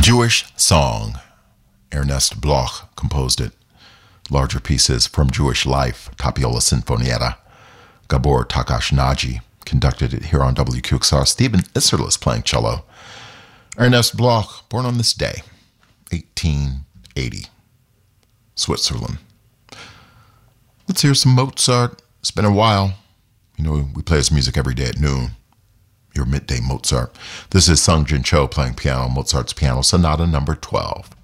Jewish Song. Ernest Bloch composed it. Larger pieces from Jewish Life, Tapiola Sinfonietta. Gabor Takashnaji conducted it here on WQXR. Stephen Isserlis playing cello. Ernest Bloch, born on this day, 1880, Switzerland. Let's hear some Mozart. It's been a while. You know, we play his music every day at noon. Your midday Mozart. This is Sung Jin Cho playing piano, Mozart's Piano Sonata number 12.